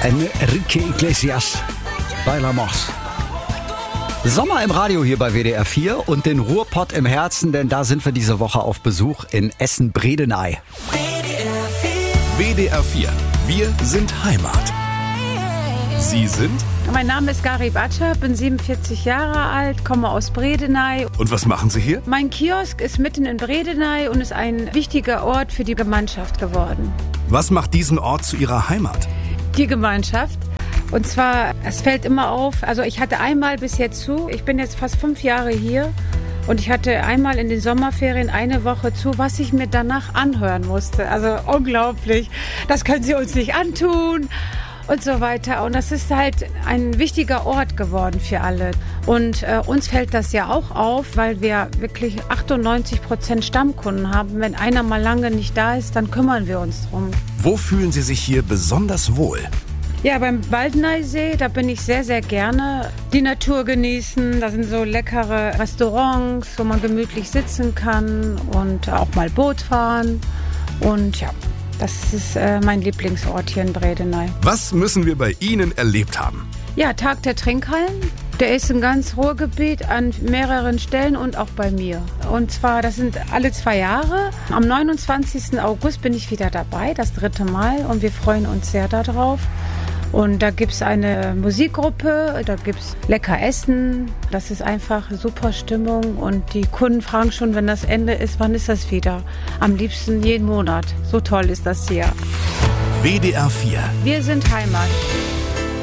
Enrique Iglesias, Bailamos. Sommer im Radio hier bei WDR 4 und den Ruhrpott im Herzen, denn da sind wir diese Woche auf Besuch in Essen-Bredeney. WDR 4, wir sind Heimat. Sie sind? Mein Name ist Gari Batscher, bin 47 Jahre alt, komme aus Bredeney. Und was machen Sie hier? Mein Kiosk ist mitten in Bredeney und ist ein wichtiger Ort für die Gemeinschaft geworden. Was macht diesen Ort zu Ihrer Heimat? Die Gemeinschaft. Und zwar, es fällt immer auf, also ich hatte einmal bis jetzt zu, ich bin jetzt fast 5 Jahre hier und ich hatte einmal in den Sommerferien eine Woche zu, was ich mir danach anhören musste. Also unglaublich, das können Sie uns nicht antun und so weiter. Und das ist halt ein wichtiger Ort geworden für alle. Und uns fällt das ja auch auf, weil wir wirklich 98% Stammkunden haben. Wenn einer mal lange nicht da ist, dann kümmern wir uns drum. Wo fühlen Sie sich hier besonders wohl? Ja, beim Baldeneysee, da bin ich sehr, sehr gerne. Die Natur genießen, da sind so leckere Restaurants, wo man gemütlich sitzen kann und auch mal Boot fahren. Und ja, das ist mein Lieblingsort hier in Bredeney. Was müssen wir bei Ihnen erlebt haben? Ja, Tag der Trinkhallen. Der ist im ganz Ruhrgebiet an mehreren Stellen und auch bei mir. Und zwar, das sind alle 2 Jahre. Am 29. August bin ich wieder dabei, das 3. Mal. Und wir freuen uns sehr darauf. Und da gibt es eine Musikgruppe, da gibt es lecker Essen. Das ist einfach super Stimmung. Und die Kunden fragen schon, wenn das Ende ist, wann ist das wieder? Am liebsten jeden Monat. So toll ist das hier. WDR 4. Wir sind Heimat.